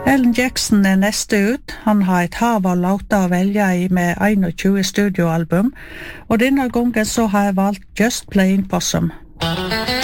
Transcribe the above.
Alan Jackson neste ut. Han har et hav av låter å velge i med 21 studioalbum, og denne gangen så har jeg valgt Just Plain Possum.